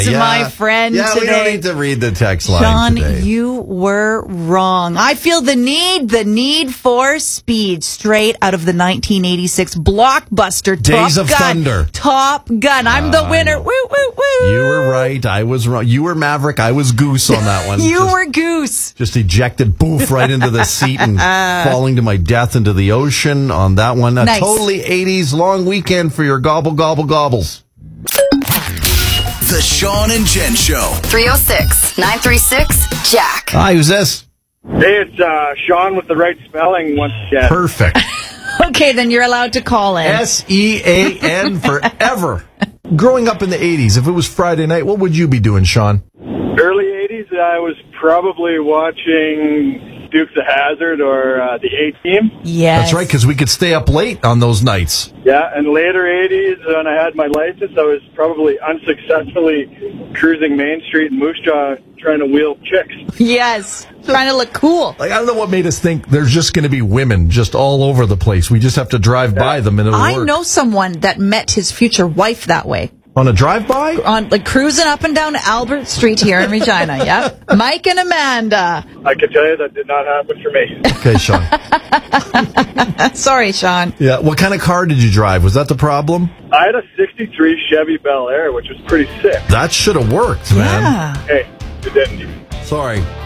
to my friend today. We don't need to read the text line Sean, today. you were wrong. I feel the need for speed straight out of the 1986 blockbuster Days Top of Gun. Thunder. Top Gun. I'm the winner. Woo, woo, woo. You were right. I was wrong. You were Maverick. I was Goose on that one. You were Goose. Just ejected, boof, right into the seat and falling to my death into the ocean on that one. A Nice. totally 80s long weekend for your gobble, gobble, gobbles. The Sean and Jen Show. 306-936-JACK. Hi, who's this? Hey, it's Sean with the right spelling once again. Perfect. Okay, then you're allowed to call in. SEAN forever. Growing up in the 80s, if it was Friday night, what would you be doing, Sean? Early 80s, I was probably watching Dukes of Hazzard or the A-Team. Yes. That's right, because we could stay up late on those nights. Yeah, and later 80s, when I had my license, I was probably unsuccessfully cruising Main Street in Moose Jaw trying to wheel chicks. Yes. Trying to look cool. Like, I don't know what made us think there's just going to be women just all over the place. We just have to drive by them and it'll I work. know someone that met his future wife that way. On a drive-by? On like cruising up and down Albert Street here in Regina. Yep. Mike and Amanda. I can tell you that did not happen for me. Okay, Sean. Sorry, Sean. Yeah, what kind of car did you drive? Was that the problem? I had a 63 Chevy Bel Air, which was pretty sick. That should have worked, man. Yeah. Hey, it didn't. Sorry.